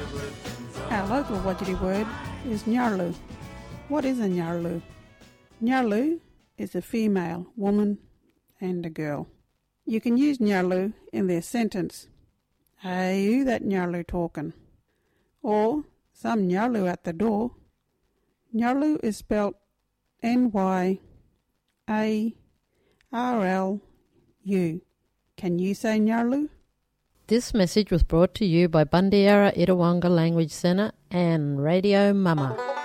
Our local Wajiri word is Nyarlu. What is a Nyarlu? Nyarlu is a female, woman and a girl. You can use Nyarlu in their sentence. Hey, who that Nyarlu talking? Or some Nyarlu at the door. Nyarlu is spelt Nyarlu. Can you say Nyarlu? This message was brought to you by Bundiera Itawanga Language Centre and Radio Mama.